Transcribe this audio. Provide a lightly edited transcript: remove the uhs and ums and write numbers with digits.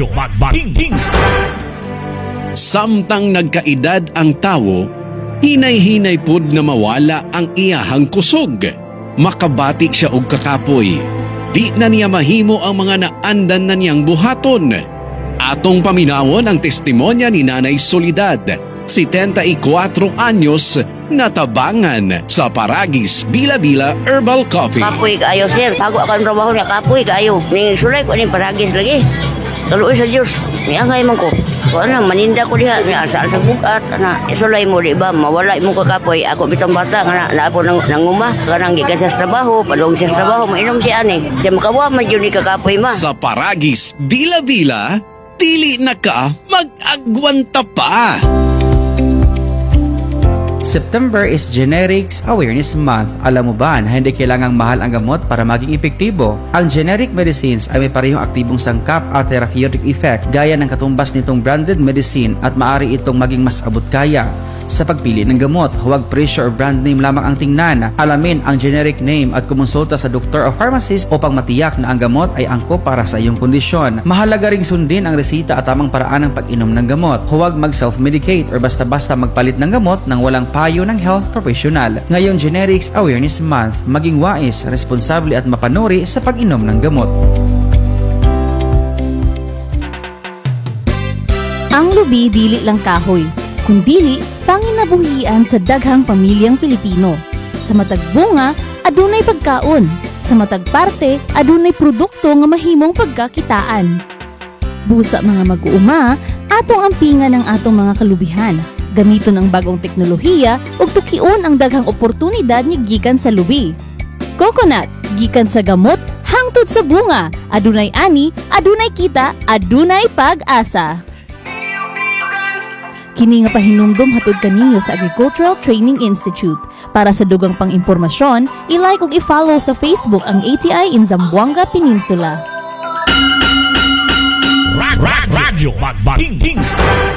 Radyo Magbaking. Samtang nagkaedad ang tawo, hinay-hinay pud na mawala ang iyahang kusog. Makabati siya og kakapoy. Di na niya mahimo ang mga naandan na niyang buhaton. Atong paminawon ang testimonya ni Nanay Soledad, 74 anyos, natabangan sa Paragis Bila-Bila Herbal Coffee. Kapoy kaayo, sir. Bago ako ang trabaho niya, kapoy kaayo. Ning sulay ko ning Paragis lagi. Kaluoy sa Diyos. Niangay man ko. Kung ano, maninda ko diha. Asa-asa bukat. Sulay mo, di ba? Mawala mo ka kapoy. Ako bitang bata. Na ako nanguma. Kanang gikan sa trabaho. Palong siya sa trabaho. Mainom siya ani. Siya makawa man yun ni kakapoy ma. Sa Paragis Bila-Bila, dili na ka mag-agwanta pa. September is Generics Awareness Month. Alam mo ba na hindi kailangang mahal ang gamot para maging epektibo? Ang generic medicines ay may parehong aktibong sangkap at therapeutic effect gaya ng katumbas nitong branded medicine at maaari itong maging mas abot kaya. Sa pagpili ng gamot, huwag presyo o brand name lamang ang tingnan. Alamin ang generic name at kumonsulta sa doktor o pharmacist upang matiyak na ang gamot ay angkop para sa iyong kondisyon. Mahalaga ring sundin ang resita at tamang paraan ng pag-inom ng gamot. Huwag mag-self-medicate or basta-basta magpalit ng gamot nang walang payo ng health professional. Ngayong Generics Awareness Month, maging wais, responsable at mapanuri sa pag-inom ng gamot. Ang lubi dili lang kahoy, kundili panginabuhian sa daghang pamilyang Pilipino. Sa matag bunga, adunay pagkaon. Sa matag parte, adunay produkto nga mahimong pagkakitaan. Busa mga mag-uuma, atong ampingan ang atong mga kalubihan. Gamiton ang bagong teknolohiya ug tukion ang daghang oportunidad nga gikan sa lubi. Coconut, gikan sa gamot hangtod sa bunga. Adunay ani, adunay kita, adunay pag-asa. Kini nga pahinumdom hatod kaninyo sa Agricultural Training Institute. Para sa dugang pang-impormasyon, i-like ug i-follow sa Facebook ang ATI in Zamboanga Peninsula. Radyo Magbaking.